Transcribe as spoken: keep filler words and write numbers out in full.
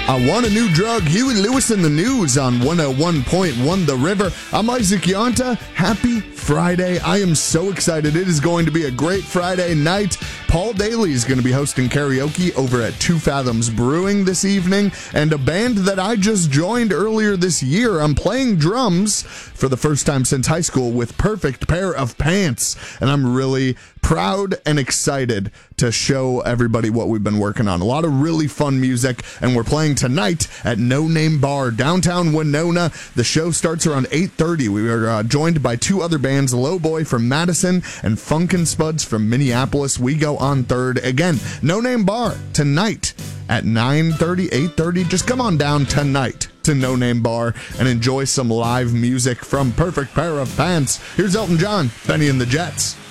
I want a new drug. Huey Lewis in the news on one oh one point one The River. I'm Isaac Yonta. Happy Friday. I am so excited. It is going to be a great Friday night. Paul Daly is going to be hosting karaoke over at Two Fathoms Brewing this evening. And a band that I just joined earlier this year, I'm playing drums for the first time since high school with Perfect Pair of Pants. And I'm really proud and excited to show everybody what we've been working on. A lot of really fun music, and we're playing tonight at No Name Bar, downtown Winona. The show starts around eight thirty. We are uh, joined by two other bands, Lowboy from Madison and Funkin' Spuds from Minneapolis. We go on third. Again, No Name Bar tonight at nine thirty, eight thirty. Just come on down tonight to No Name Bar and enjoy some live music from Perfect Pair of Pants. Here's Elton John, Benny and the Jets.